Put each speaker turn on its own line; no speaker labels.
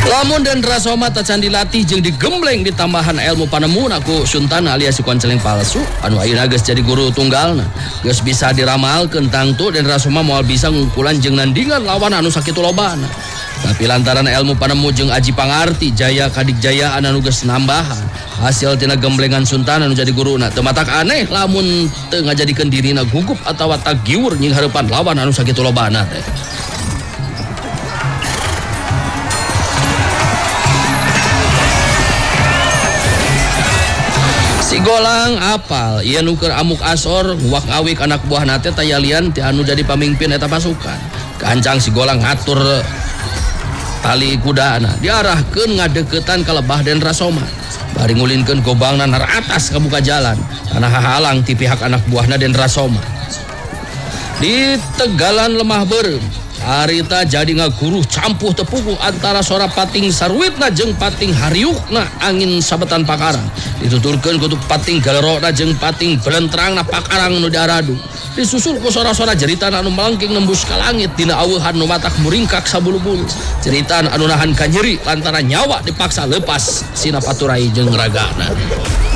Lamun dan Rasoma tacan dilatih jeung digembleng ditambahan ilmu panemuna ku Suntana alias si konceleng palsu anu ayeuna geus jadi guru tunggalna geus bisa diramalkeun tangtu dan Rasoma moal bisa ngungkulan jeung nandingan lawan anu sakitu lobana. Tapi lantaran ilmu panemu jeung aji pangarti jaya kadikjayaan anu geus nambahan hasil tina gemblengan Suntana anu jadi guruna teu matak aneh lamun teu ngajadikeun dirina gugup atawa tagiur nying hareupan lawan anu sakitu lobana teh. Si Golang apal ieu nu keur amuk asor nguak ngawik anak buahna teh tayalian ti anu jadi pamimpin eta pasukan. Kancang si Golang ngatur tali kudana diarahkeun ngadeuketan ka lebah Den Rasoma. Bari ngulinkeun gobangna nar atas ka muka jalan kana hahalang ti pihak anak buahna Den Rasoma. Di tegalan lemah beureum harita jadi ngaguruh campuh tepuku antara sora pating sarwitna jeung pating hariukna angin sabetan pakarang dituturkeun ku pating galerona jeung pating belentrangna pakarang nu diaradu disusul ku sora-sora jeritan anu melengking nembus ka langit dina aweuhan nu matak muringkak sabulu-bulu jeritan anu nahan ka nyeri lantaran nyawa dipaksa leupas sina paturai jeung ragana.